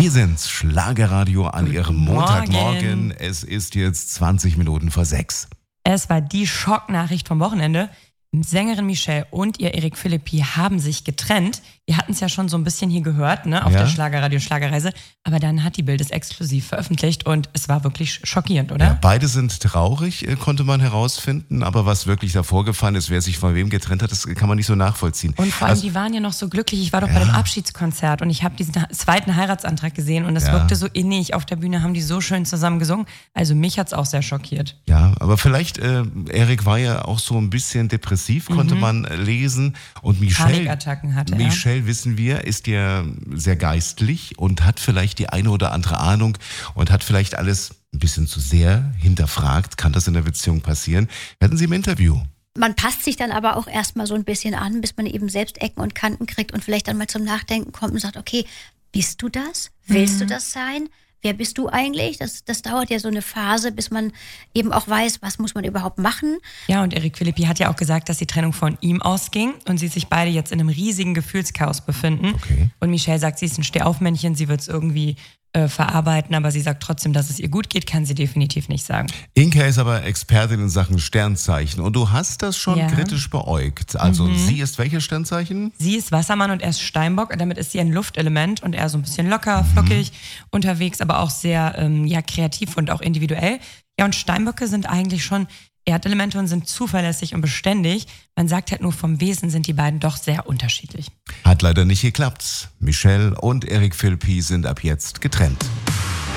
Hier sind's, Schlagerradio an Ihrem Montagmorgen. Morgen. Es ist jetzt 20 Minuten vor 6. Es war die Schocknachricht vom Wochenende. Sängerin Michelle und ihr Eric Philippi haben sich getrennt. Wir hatten es ja schon so ein bisschen hier gehört, ne, auf der Schlagerradio Schlagerreise. Aber dann hat die Bild es exklusiv veröffentlicht und es war wirklich schockierend, oder? Ja, beide sind traurig, konnte man herausfinden. Aber was wirklich da vorgefallen ist, wer sich von wem getrennt hat, das kann man nicht so nachvollziehen. Und vor allem, die waren ja noch so glücklich. Ich war doch bei dem Abschiedskonzert und ich habe diesen zweiten Heiratsantrag gesehen und es wirkte so innig. Auf der Bühne haben die so schön zusammen gesungen. Also mich hat's auch sehr schockiert. Ja, aber vielleicht, Eric war ja auch so ein bisschen depressiv, konnte man lesen. Und Panikattacken hatte er. Michelle, wissen wir, ist ja sehr geistlich und hat vielleicht die eine oder andere Ahnung und hat vielleicht alles ein bisschen zu sehr hinterfragt. Kann das in der Beziehung passieren? Hatten Sie im Interview. Man passt sich dann aber auch erstmal so ein bisschen an, bis man eben selbst Ecken und Kanten kriegt und vielleicht dann mal zum Nachdenken kommt und sagt, okay, bist du das? Willst du das sein? Wer bist du eigentlich? Das dauert ja so eine Phase, bis man eben auch weiß, was muss man überhaupt machen. Ja, und Eric Philippi hat ja auch gesagt, dass die Trennung von ihm ausging und sie sich beide jetzt in einem riesigen Gefühlschaos befinden. Okay. Und Michelle sagt, sie ist ein Stehaufmännchen, sie wird es irgendwie verarbeiten, aber sie sagt trotzdem, dass es ihr gut geht, kann sie definitiv nicht sagen. Inka ist aber Expertin in Sachen Sternzeichen und du hast das schon kritisch beäugt. Also sie ist welches Sternzeichen? Sie ist Wassermann und er ist Steinbock und damit ist sie ein Luftelement und er so ein bisschen locker, flockig unterwegs, aber auch sehr kreativ und auch individuell. Ja, und Steinböcke sind eigentlich schon Erdelemente und sind zuverlässig und beständig. Man sagt halt nur, vom Wesen sind die beiden doch sehr unterschiedlich. Hat leider nicht geklappt. Michelle und Eric Philippi sind ab jetzt getrennt.